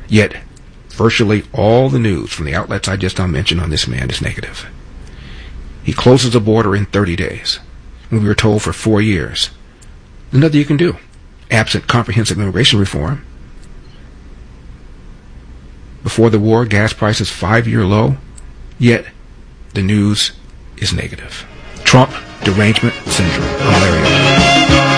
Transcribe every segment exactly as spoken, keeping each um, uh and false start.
Yet, virtually all the news from the outlets I just now mentioned on this man is negative. He closes the border in thirty days, when we were told for four years. There's nothing you can do, absent comprehensive immigration reform. Before the war, gas prices five-year low, yet the news is negative. Trump derangement syndrome. I'm Larry.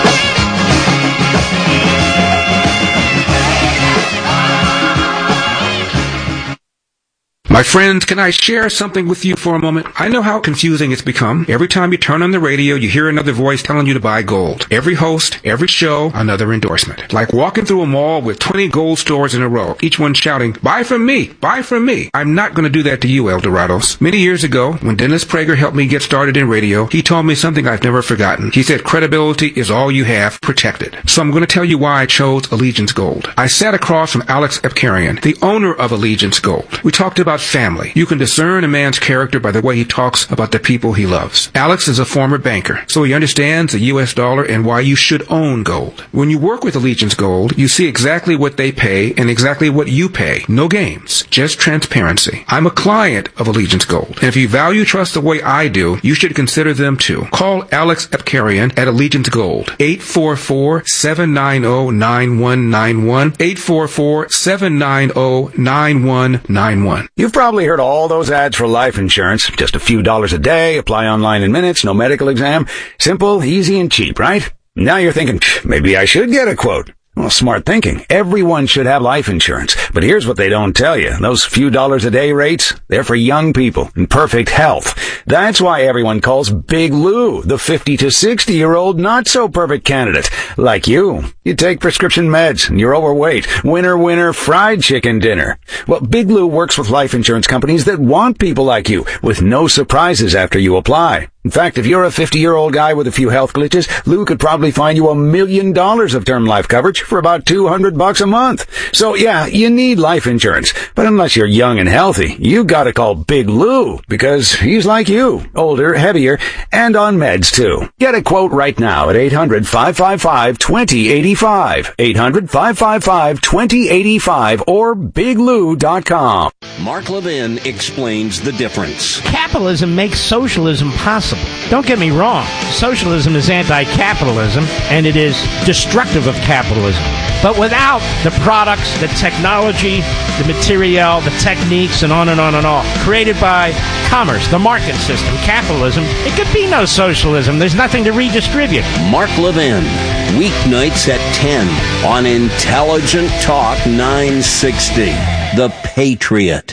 My friends, can I share something with you for a moment? I know how confusing it's become. Every time you turn on the radio, you hear another voice telling you to buy gold. Every host, every show, another endorsement. Like walking through a mall with twenty gold stores in a row, each one shouting, buy from me, buy from me. I'm not going to do that to you, El Dorados. Many years ago, when Dennis Prager helped me get started in radio, he told me something I've never forgotten. He said, credibility is all you have, protected. So I'm going to tell you why I chose Allegiance Gold. I sat across from Alex Epkarian, the owner of Allegiance Gold. We talked about family. You can discern a man's character by the way he talks about the people he loves. Alex is a former banker, so he understands the U S dollar and why you should own gold. When you work with Allegiance Gold, you see exactly what they pay and exactly what you pay. No games, just transparency. I'm a client of Allegiance Gold, and if you value trust the way I do, you should consider them too. Call Alex Epkarian at Allegiance Gold, eight four four, seven nine zero, nine one nine one, eight four four, seven nine zero, nine one nine one. You've probably heard all those ads for life insurance. Just a few dollars a day, apply online in minutes, no medical exam. Simple, easy, and cheap, right? Now you're thinking, maybe I should get a quote. Well, smart thinking. Everyone should have life insurance. But here's what they don't tell you. Those few dollars a day rates, they're for young people in perfect health. That's why everyone calls Big Lou the fifty to sixty year old not so perfect candidate. Like you. You take prescription meds and you're overweight. Winner, winner, fried chicken dinner. Well, Big Lou works with life insurance companies that want people like you with no surprises after you apply. In fact, if you're a fifty-year-old guy with a few health glitches, Lou could probably find you a million dollars of term life coverage for about two hundred bucks a month. So yeah, you need life insurance. But unless you're young and healthy, you gotta call Big Lou because he's like you, older, heavier, and on meds too. Get a quote right now at eight hundred, five five five, two zero eight five, eight hundred, five five five, two zero eight five or big lou dot com. Mark Levin explains the difference. Capitalism makes socialism possible. Don't get me wrong. Socialism is anti-capitalism, and it is destructive of capitalism. But without the products, the technology, the material, the techniques, and on and on and on, created by commerce, the market system, capitalism, it could be no socialism. There's nothing to redistribute. Mark Levin, weeknights at ten on Intelligent Talk nine sixty. The Patriot.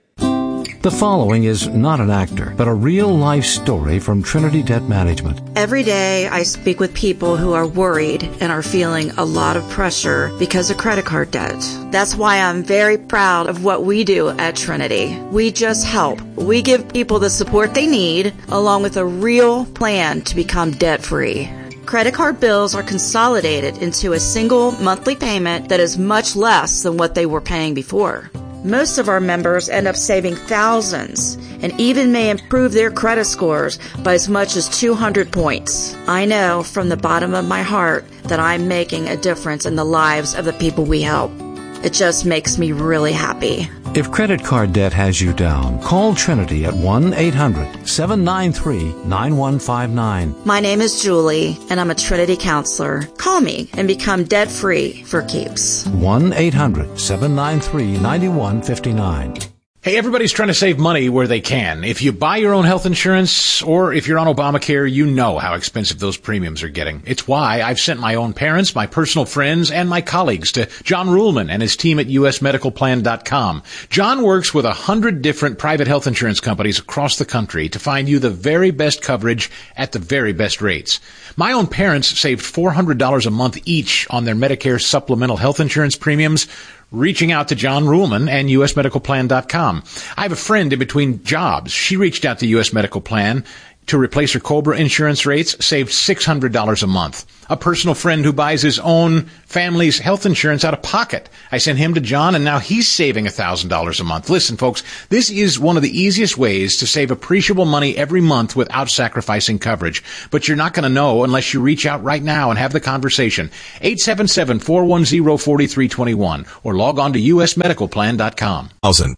The following is not an actor, but a real-life story from Trinity Debt Management. Every day I speak with people who are worried and are feeling a lot of pressure because of credit card debt. That's why I'm very proud of what we do at Trinity. We just help. We give people the support they need, along with a real plan to become debt-free. Credit card bills are consolidated into a single monthly payment that is much less than what they were paying before. Most of our members end up saving thousands and even may improve their credit scores by as much as two hundred points. I know from the bottom of my heart that I'm making a difference in the lives of the people we help. It just makes me really happy. If credit card debt has you down, call Trinity at one eight hundred, seven nine three, nine one five nine. My name is Julie, and I'm a Trinity counselor. Call me and become debt-free for keeps. one eight hundred, seven nine three, nine one five nine. Hey, everybody's trying to save money where they can. If you buy your own health insurance or if you're on Obamacare, you know how expensive those premiums are getting. It's why I've sent my own parents, my personal friends, and my colleagues to John Ruhlman and his team at U S medical plan dot com. John works with a hundred different private health insurance companies across the country to find you the very best coverage at the very best rates. My own parents saved four hundred dollars a month each on their Medicare supplemental health insurance premiums, reaching out to John Ruhlman and U S medical plan dot com. I have a friend in between jobs. She reached out to U S Medical Plan to replace her COBRA insurance rates, saved six hundred dollars a month. A personal friend who buys his own family's health insurance out of pocket. I sent him to John, and now he's saving one thousand dollars a month. Listen, folks, this is one of the easiest ways to save appreciable money every month without sacrificing coverage. But you're not going to know unless you reach out right now and have the conversation. eight seven seven, four one zero, four three two one or log on to u s medical plan dot com. Thousand.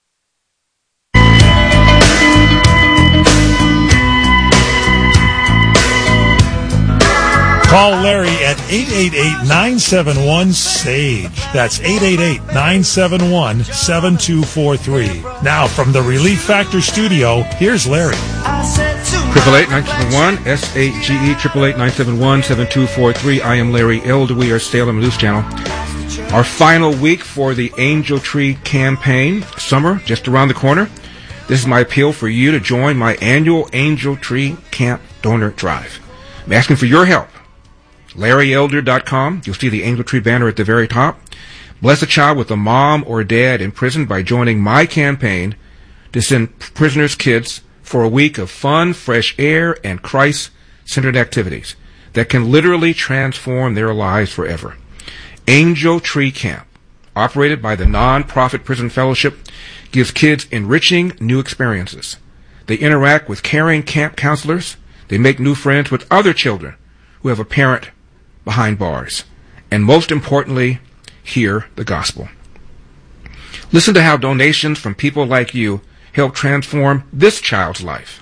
Call Larry at eight eight eight, nine seven one, S A G E. That's eight eight eight, nine seven one, seven two four three. Now, from the Relief Factor studio, here's Larry. Triple eight nine seven one S A G E triple eight nine seven one seven two four three. I am Larry Elder. We are Salem News Channel. Our final week for the Angel Tree campaign. Summer just around the corner. This is my appeal for you to join my annual Angel Tree Camp Donor Drive. I'm asking for your help. Larry Elder dot com. You'll see the Angel Tree banner at the very top. Bless a child with a mom or dad in prison by joining my campaign to send prisoners' kids for a week of fun, fresh air, and Christ-centered activities that can literally transform their lives forever. Angel Tree Camp, operated by the non-profit Prison Fellowship, gives kids enriching new experiences. They interact with caring camp counselors. They make new friends with other children who have a parent behind bars. And most importantly, hear the gospel. Listen to how donations from people like you help transform this child's life.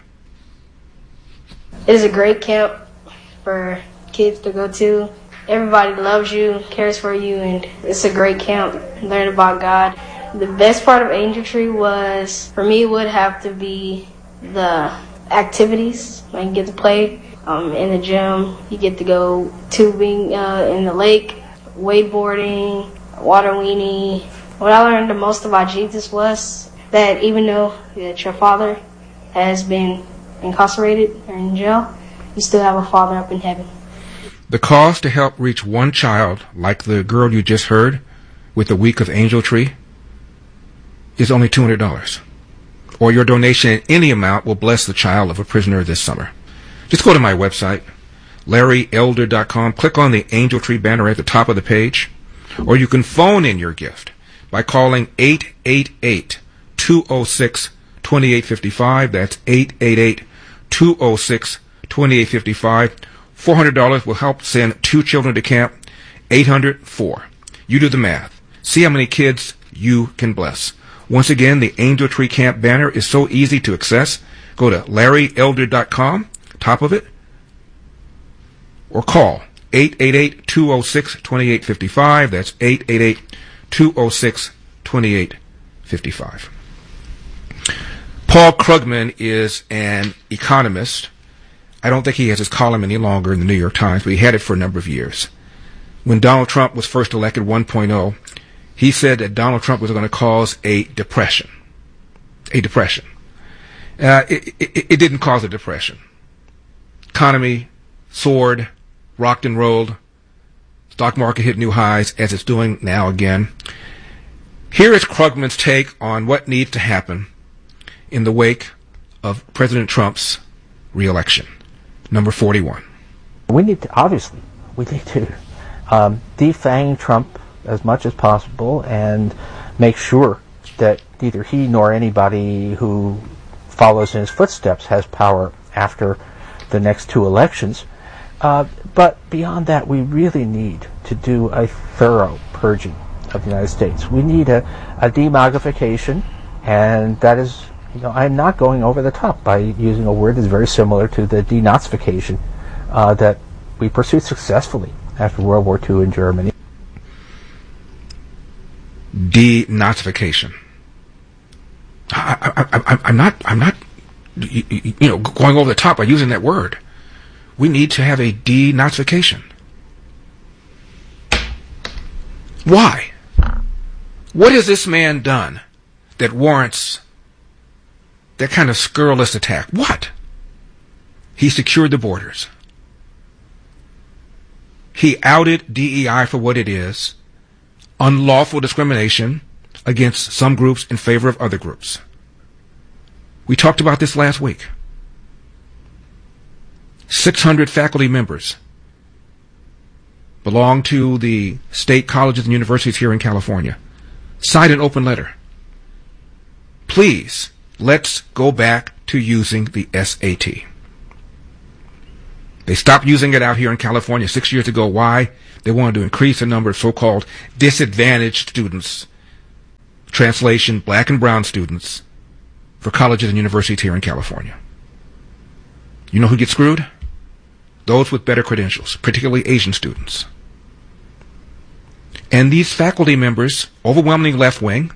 It is a great camp for kids to go to. Everybody loves you, cares for you, and it's a great camp. Learn about God. The best part of Angel Tree was, for me, would have to be the activities. I can get to play um, in the gym. You get to go tubing uh, in the lake, wakeboarding, water weenie. What I learned the most about Jesus was that even though that your father has been incarcerated or in jail, you still have a father up in heaven. The cost to help reach one child, like the girl you just heard, with a week of Angel Tree, is only two hundred dollars. Or your donation in any amount will bless the child of a prisoner this summer. Just go to my website, Larry Elder dot com. Click on the Angel Tree banner at the top of the page. Or you can phone in your gift by calling eight eight eight, two oh six, two eight five five. That's eight eight eight, two oh six, two eight five five. four hundred dollars will help send two children to camp. eight hundred, four. You do the math. See how many kids you can bless. Once again, the Angel Tree Camp banner is so easy to access. Go to Larry Elder dot com, top of it, or call eight eight eight, two oh six, two eight five five. That's eight eight eight, two oh six, two eight five five. Paul Krugman is an economist. I don't think he has his column any longer in the New York Times, but he had it for a number of years. When Donald Trump was first elected one point oh, he said that Donald Trump was going to cause a depression. A depression. Uh, it, it, it didn't cause a depression. Economy soared, rocked and rolled. Stock market hit new highs, as it's doing now again. Here is Krugman's take on what needs to happen in the wake of President Trump's re-election. Number forty-one. We need to, obviously, we need to um, defang Trump as much as possible and make sure that neither he nor anybody who follows in his footsteps has power after the next two elections. Uh, but beyond that, we really need to do a thorough purging of the United States. We need a, a demogification, and that is, you know, I'm not going over the top by using a word that's very similar to the denazification uh, that we pursued successfully after World War Two in Germany. Denazification. I, I, I, I'm not. I'm not. You, you know, going over the top by using that word. We need to have a denazification. Why? What has this man done that warrants that kind of scurrilous attack? What? He secured the borders. He outed D E I for what it is. Unlawful discrimination against some groups in favor of other groups. We talked about this last week. six hundred faculty members belong to the state colleges and universities here in California, signed an open letter. Please, let's go back to using the S A T. They stopped using it out here in California six years ago. Why? They wanted to increase the number of so-called disadvantaged students, translation, black and brown students, for colleges and universities here in California. You know who gets screwed? Those with better credentials, particularly Asian students. And these faculty members, overwhelmingly left-wing,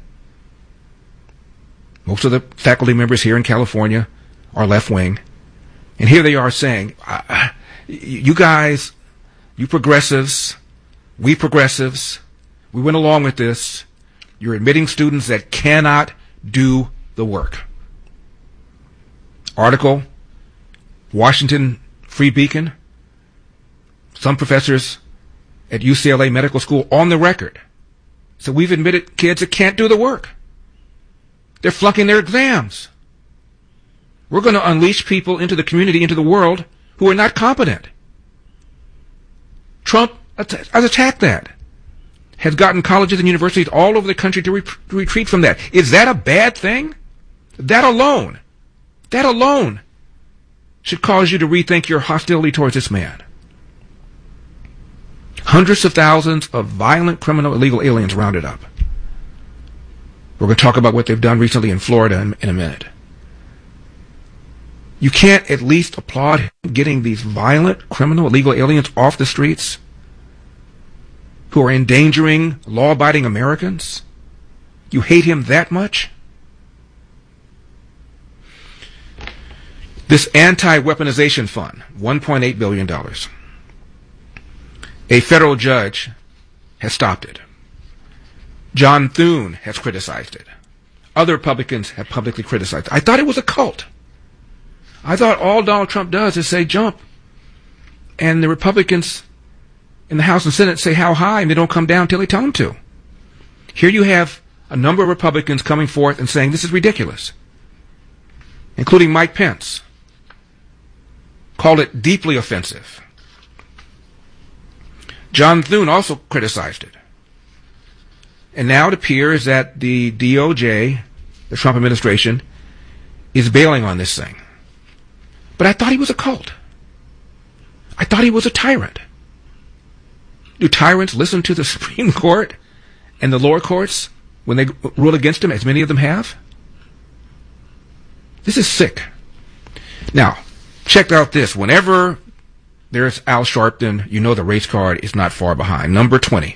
most of the faculty members here in California are left-wing, and here they are saying, uh, you guys, you progressives, we progressives, we went along with this. You're admitting students that cannot do the work. Article, Washington Free Beacon, some professors at U C L A Medical School on the record. So we've admitted kids that can't do the work. They're flunking their exams. We're going to unleash people into the community, into the world, who are not competent. Trump has attacked that. Has gotten colleges and universities all over the country to, re- to retreat from that. Is that a bad thing? That alone, that alone should cause you to rethink your hostility towards this man. Hundreds of thousands of violent, criminal, illegal aliens rounded up. We're going to talk about what they've done recently in Florida in, in a minute. You can't at least applaud getting these violent, criminal, illegal aliens off the streets who are endangering law-abiding Americans? You hate him that much? This anti-weaponization fund, one point eight billion dollars. A federal judge has stopped it. John Thune has criticized it. Other Republicans have publicly criticized it. I thought it was a cult. I thought all Donald Trump does is say jump, and the Republicans in the House and Senate say how high, and they don't come down until they tell them to. Here you have a number of Republicans coming forth and saying this is ridiculous, including Mike Pence. Called it deeply offensive. John Thune also criticized it. And now it appears that the D O J, the Trump administration, is bailing on this thing. But I thought he was a cult. I thought he was a tyrant. Do tyrants listen to the Supreme Court and the lower courts when they rule against him, as many of them have? This is sick. Now, check out this. Whenever there's Al Sharpton, you know the race card is not far behind. Number twenty.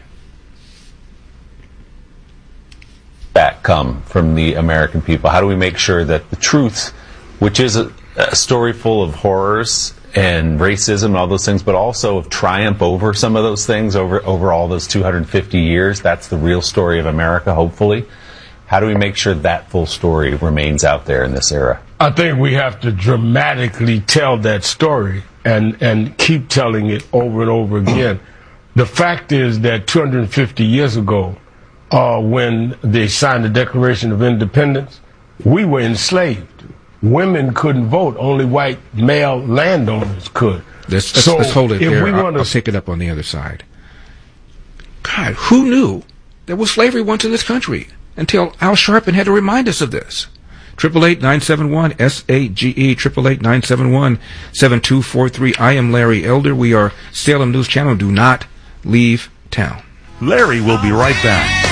That come from the American people? How do we make sure that the truth, which is a, a story full of horrors and racism and all those things, but also of triumph over some of those things over, over all those two hundred fifty years, that's the real story of America, hopefully. How do we make sure that full story remains out there in this era? I think we have to dramatically tell that story and, and keep telling it over and over again. The fact is that two hundred fifty years ago, uh, when they signed the Declaration of Independence, we were enslaved. Women couldn't vote. Only white male landowners could. Let's, let's, so let's hold it if there. We I'll, wanna... I'll pick it up on the other side. God, who knew there was slavery once in this country until Al Sharpton had to remind us of this? Triple eight nine seven one S A G E triple eight nine seven one seven two four three. I am Larry Elder. We are Salem News Channel. Do not leave town. Larry will be right back.